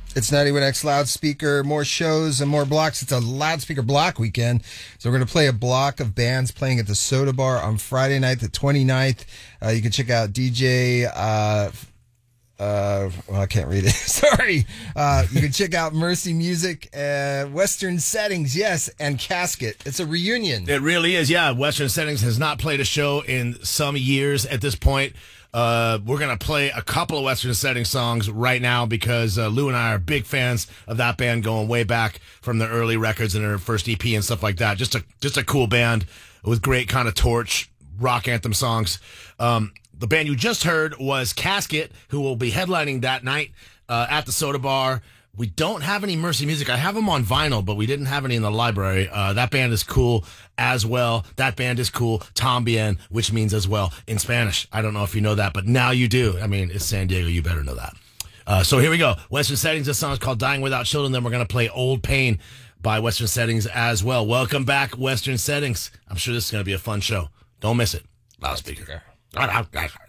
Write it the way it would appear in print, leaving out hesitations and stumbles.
It's 91X Loudspeaker, more shows and more blocks. It's a loudspeaker block weekend. So we're going to play a block of bands playing at the Soda Bar on Friday night, the 29th. You can check out DJ, well, I can't read it. Sorry. You can check out Mercy Music, Western Settings, yes, and Casket. It's a reunion. It really is, yeah. Western Settings has not played a show in some years at this point. We're going to play a couple of Western Settings songs right now because Lou and I are big fans of that band going way back from their early records and their first EP and stuff like that. Just a cool band with great kind of torch rock anthem songs. The band you just heard was Casket, who will be headlining that night at the Soda Bar. We don't have any Mercy Music. I have them on vinyl, but we didn't have any in the library. That band is cool as well. That band is cool. Tambien, which means as well in Spanish. I don't know if you know that, but now you do. I mean, it's San Diego. You better know that. So here we go. Western Settings. This song is called Dying Without Children. Then we're going to play Old Pain by Western Settings as well. Welcome back, Western Settings. I'm sure this is going to be a fun show. Don't miss it. Loudspeaker.